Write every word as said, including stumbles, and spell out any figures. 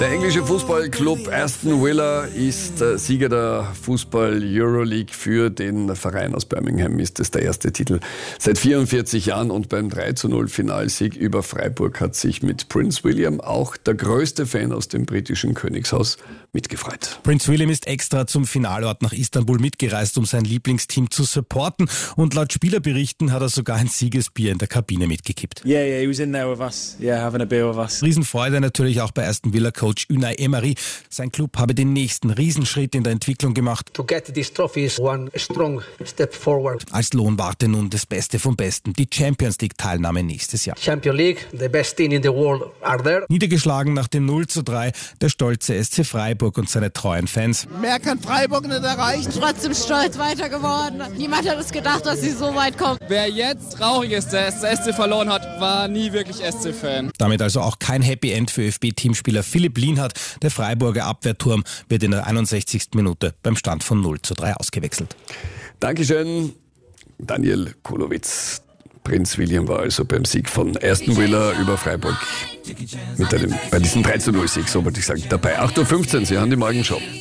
Der englische Fußballclub Aston Villa ist äh, Sieger der Fußball-Euroleague. Für den Verein aus Birmingham ist es der erste Titel seit vierundvierzig Jahren. Und beim drei zu null Finalsieg über Freiburg hat sich mit Prince William auch der größte Fan aus dem britischen Königshaus mitgefreut. Prince William ist extra zum Finalort nach Istanbul mitgereist, um sein Lieblingsteam zu supporten. Und laut Spielerberichten hat er sogar ein Siegesbier in der Kabine mitgekippt. Yeah, yeah, he was in there with us. Yeah, having a beer with us. Riesenfreude natürlich auch bei Aston Villa Coach Unai Emery. Sein Club habe den nächsten Riesenschritt in der Entwicklung gemacht. To get this trophy is one strong step forward. Als Lohn warte nun das Beste vom Besten, die Champions League Teilnahme nächstes Jahr. Champions League, the best team in the world are there. Niedergeschlagen nach dem null zu drei der stolze S C Freiburg und seine treuen Fans. Mehr kann Freiburg nicht erreichen. Trotzdem stolz weiter geworden. Niemand hat es gedacht, dass sie so weit kommen. Wer jetzt traurig ist, dass der S C verloren hat, war nie wirklich S C-Fan. Damit also auch kein Happy End für ÖFB-Teamspieler Philipp Lienhardt. Der Freiburger Abwehrturm wird in der einundsechzigsten Minute beim Stand von null zu drei ausgewechselt. Dankeschön, Daniel Kulowitz. Prince William war also beim Sieg von Aston Villa über Freiburg mit einem, bei diesem drei zu null Sieg, so wollte ich sagen, dabei. acht Uhr fünfzehn, Sie haben die Morgenshow.